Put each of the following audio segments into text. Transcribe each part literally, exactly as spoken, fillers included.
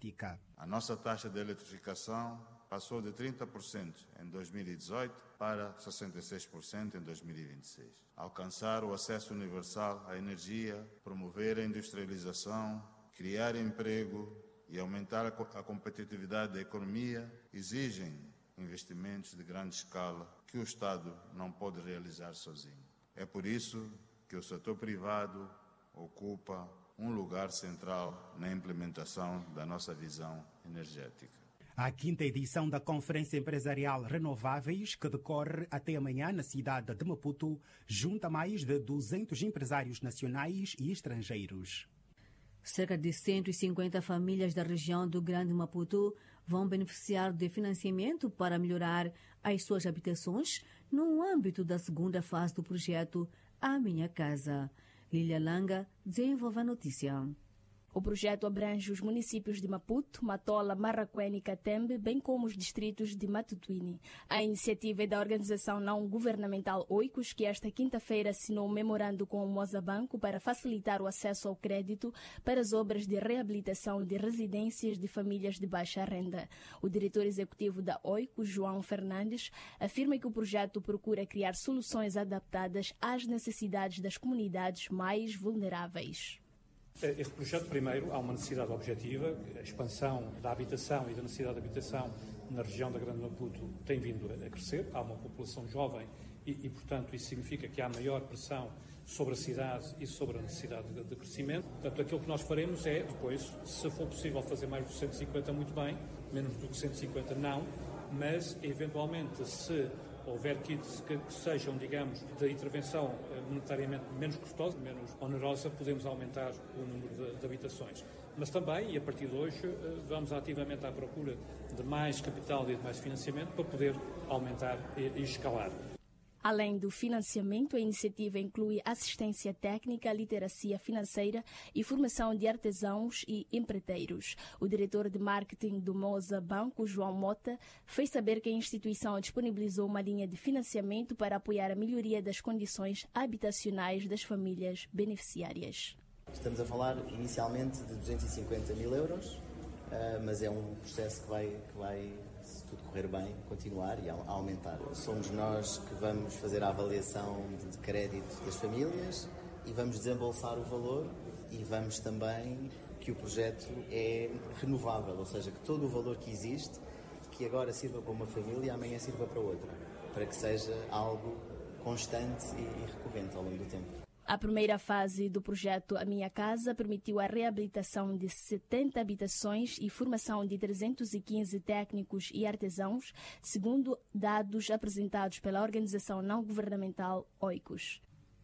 energética. A nossa taxa de eletrificação passou de trinta por cento em dois mil e dezoito para sessenta e seis por cento em dois mil e vinte e seis. Alcançar o acesso universal à energia, promover a industrialização, criar emprego e aumentar a competitividade da economia exigem investimentos de grande escala que o Estado não pode realizar sozinho. É por isso que o setor privado ocupa um lugar central na implementação da nossa visão energética. A quinta edição da Conferência Empresarial Renováveis, que decorre até amanhã na cidade de Maputo, junta mais de duzentos empresários nacionais e estrangeiros. Cerca de cento e cinquenta famílias da região do Grande Maputo vão beneficiar de financiamento para melhorar as suas habitações no âmbito da segunda fase do projeto A Minha Casa. Lília Langa desenvolve a notícia. O projeto abrange os municípios de Maputo, Matola, Marraquém e Catembe, bem como os distritos de Matutuine. A iniciativa é da organização não governamental Oicos, que esta quinta-feira assinou um memorando com o Mozabanco para facilitar o acesso ao crédito para as obras de reabilitação de residências de famílias de baixa renda. O diretor executivo da Oicos, João Fernandes, afirma que o projeto procura criar soluções adaptadas às necessidades das comunidades mais vulneráveis. Este projeto, primeiro, há uma necessidade objetiva, a expansão da habitação e da necessidade de habitação na região da Grande Maputo tem vindo a crescer, há uma população jovem e, e portanto, isso significa que há maior pressão sobre a cidade e sobre a necessidade de, de crescimento. Portanto, aquilo que nós faremos é, depois, se for possível fazer mais do cento e cinquenta, muito bem, menos do que cento e cinquenta, não, mas, eventualmente, se houver kits que, que sejam, digamos, de intervenção monetariamente menos custosa, menos onerosa, podemos aumentar o número de, de habitações. Mas também, e a partir de hoje, vamos ativamente à procura de mais capital e de mais financiamento para poder aumentar e, e escalar. Além do financiamento, a iniciativa inclui assistência técnica, literacia financeira e formação de artesãos e empreiteiros. O diretor de marketing do Moza Banco, João Mota, fez saber que a instituição disponibilizou uma linha de financiamento para apoiar a melhoria das condições habitacionais das famílias beneficiárias. Estamos a falar inicialmente de duzentos e cinquenta mil euros, mas é um processo que vai, que vai, se tudo correr bem, continuar e aumentar. Somos nós que vamos fazer a avaliação de crédito das famílias e vamos desembolsar o valor e vamos também que o projeto é renovável, ou seja, que todo o valor que existe, que agora sirva para uma família, amanhã sirva para outra, para que seja algo constante e recorrente ao longo do tempo. A primeira fase do projeto A Minha Casa permitiu a reabilitação de setenta habitações e formação de trezentos e quinze técnicos e artesãos, segundo dados apresentados pela organização não governamental Oicos.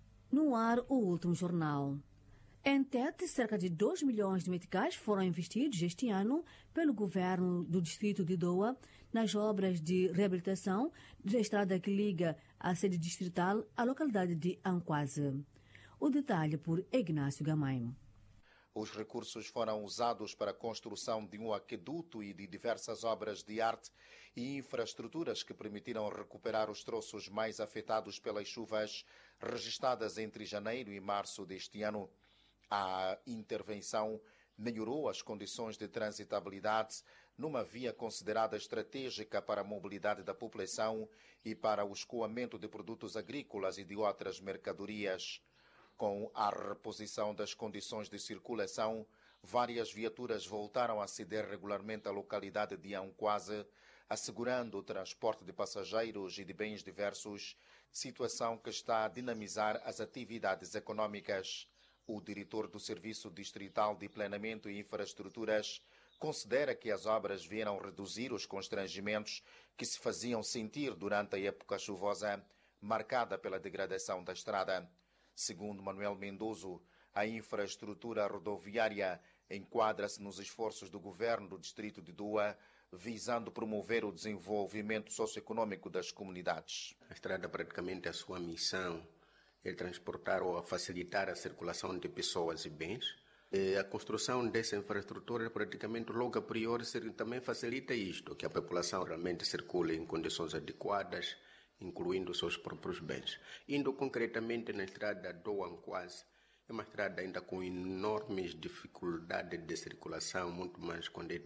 No ar, o último jornal. Em Tete, cerca de dois milhões de meticais foram investidos este ano pelo governo do distrito de Doa nas obras de reabilitação da estrada que liga a sede distrital à localidade de Anquase. O detalhe por Ignácio Gamaim. Os recursos foram usados para a construção de um aqueduto e de diversas obras de arte e infraestruturas que permitiram recuperar os troços mais afetados pelas chuvas registradas entre janeiro e março deste ano. A intervenção melhorou as condições de transitabilidade numa via considerada estratégica para a mobilidade da população e para o escoamento de produtos agrícolas e de outras mercadorias. Com a reposição das condições de circulação, várias viaturas voltaram a ceder regularmente à localidade de Anquase, assegurando o transporte de passageiros e de bens diversos, situação que está a dinamizar as atividades econômicas. O diretor do Serviço Distrital de Planeamento e Infraestruturas considera que as obras vieram reduzir os constrangimentos que se faziam sentir durante a época chuvosa, marcada pela degradação da estrada. Segundo Manuel Mendozo, a infraestrutura rodoviária enquadra-se nos esforços do governo do distrito de Doa, visando promover o desenvolvimento socioeconômico das comunidades. A estrada, praticamente, a sua missão é transportar ou facilitar a circulação de pessoas e bens. E a construção dessa infraestrutura, praticamente, logo a priori, também facilita isto, que a população realmente circule em condições adequadas, incluindo os seus próprios bens. Indo concretamente na estrada Doa-Anquase, é uma estrada ainda com enormes dificuldades de circulação, muito mais quando é